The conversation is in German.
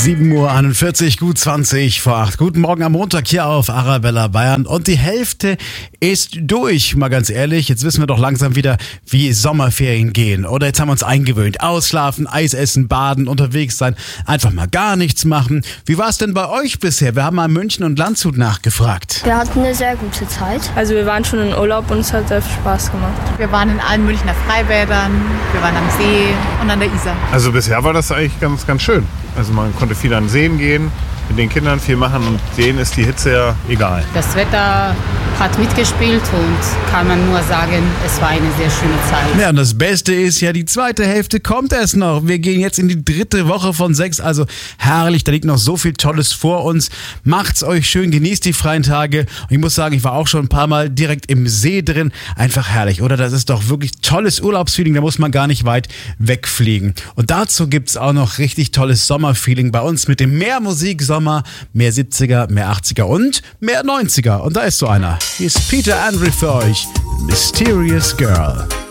7:41 Uhr, gut 20 vor 8. Guten Morgen am Montag hier auf Arabella Bayern. Und die Hälfte ist durch. Mal ganz ehrlich, jetzt wissen wir doch langsam wieder, wie Sommerferien gehen. Oder jetzt haben wir uns eingewöhnt. Ausschlafen, Eis essen, baden, unterwegs sein, einfach mal gar nichts machen. Wie war es denn bei euch bisher? Wir haben mal in München und Landshut nachgefragt. Wir hatten eine sehr gute Zeit. Also wir waren schon in Urlaub und es hat sehr viel Spaß gemacht. Wir waren in allen Münchner Freibädern, wir waren am See und an der Isar. Also bisher war das eigentlich ganz schön. Also man konnte viel an Seen gehen, mit den Kindern viel machen und denen ist die Hitze ja egal. Das Wetter hat mitgespielt und kann man nur sagen, es war eine sehr schöne Zeit. Ja, und das Beste ist ja, die zweite Hälfte kommt erst noch. Wir gehen jetzt in die 3. Woche von 6, also herrlich, da liegt noch so viel Tolles vor uns. Macht's euch schön, genießt die freien Tage. Und ich muss sagen, ich war auch schon ein paar Mal direkt im See drin. Einfach herrlich, oder? Das ist doch wirklich tolles Urlaubsfeeling, da muss man gar nicht weit wegfliegen. Und dazu gibt's auch noch richtig tolles Sommerfeeling bei uns mit dem Mehr Musik Sommer, mehr 70er, mehr 80er und mehr 90er. Und da ist so einer. Hier ist Peter Andre für euch, Mysterious Girl.